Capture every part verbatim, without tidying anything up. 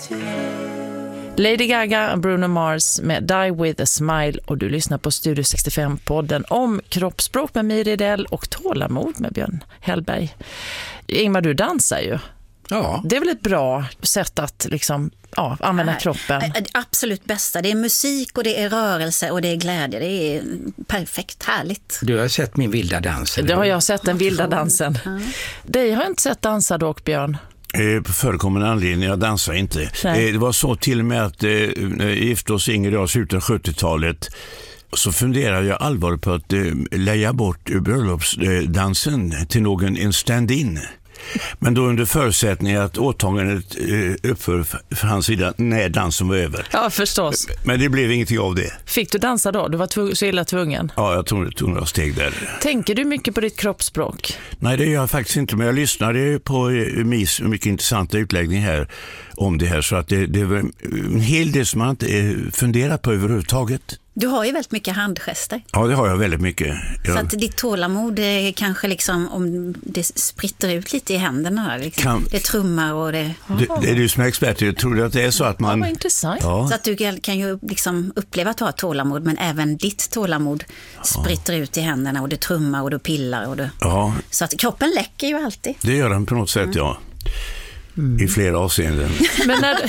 Lady Gaga och Bruno Mars med Die With A Smile, och du lyssnar på Studio sextiofem-podden om kroppsspråk med Miri Idell och tålamod med Björn Hellberg. Ingmar, du dansar ju. Ja. Det är väl ett bra sätt att liksom, ja, använda Nej, kroppen? Det absolut bästa. Det är musik och det är rörelse och det är glädje. Det är perfekt, härligt. Du har sett min vilda dans? Det har jag sett, den vilda dansen. Mm. Dig har jag inte sett dansa dock, Björn. Eh, på förekommande anledning, jag dansar inte. Eh, det var så till och med att eh, när jag gifte oss Inger och jag i slutet av sjuttiotalet, så funderade jag allvarligt på att eh, lägga bort bröllopsdansen eh, till någon en stand-in. Men då under förutsättning att åtagandet eh, uppför för hans sida när dansen var över. Ja, förstås. Men det blev ingenting av det. Fick du dansa då? Du var tv- så illa tvungen. Ja, jag tog, tog några steg där. Tänker du mycket på ditt kroppsspråk? Nej, det gör jag faktiskt inte. Men jag lyssnade på eh, Mis mycket intressanta utläggning här om det här. Så att det, det var en hel del som man inte eh, funderat på överhuvudtaget. Du har ju väldigt mycket handgester. Ja, det har jag väldigt mycket. Jag... Så att ditt tålamod är kanske liksom, om det spritter ut lite i händerna. Liksom. Kan... Det trummar och det... det... Det är du som är expert. Jag tror att det är så att man... Ja, vad intressant. Ja. Så att du kan ju liksom uppleva att du har tålamod, men även ditt tålamod spritter ja. ut i händerna och det trummar och du pillar. Och du... Ja. Så att kroppen läcker ju alltid. Det gör den på något sätt, mm. ja. Mm. I flera avseenden. Men när...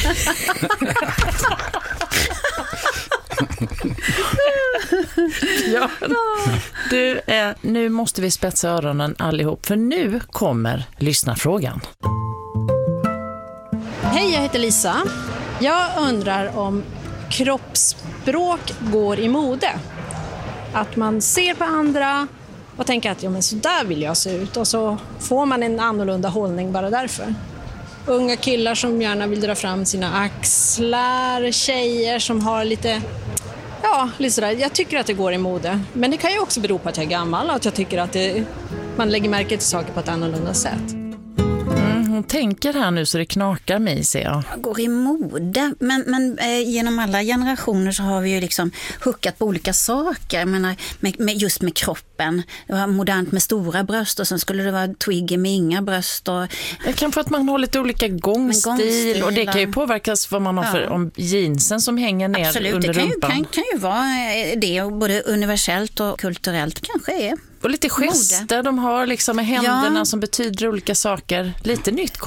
ja. Du, eh, nu måste vi spetsa öronen allihop, för nu kommer lyssnarfrågan. Hej, jag heter Lisa. Jag undrar om kroppsspråk går i mode. Att man ser på andra och tänker att ja, men så där vill jag se ut, och så får man en annorlunda hållning bara därför. Unga killar som gärna vill dra fram sina axlar, tjejer som har lite... Ja, lite sådär. Jag tycker att det går i mode. Men det kan ju också bero på att jag är gammal och att jag tycker att det, man lägger märke till saker på ett annorlunda sätt. Mm, hon tänker här nu så det knakar mig, ser jag. Jag går i mode. Men, men eh, genom alla generationer så har vi ju liksom huckat på olika saker. Jag menar, med, med, just med kroppen. Det var modernt med stora bröst och sen skulle det vara twiggy med inga bröst. Och... Det kan för att man har lite olika gångstil, gångstil och det kan ju påverkas vad man har för, ja. om jeansen som hänger ner Absolut, under det kan rumpan. Ju, kan, kan ju vara det, både universellt och kulturellt kanske är. Och lite gester de har liksom med händerna, ja. som betyder olika saker. Lite nytt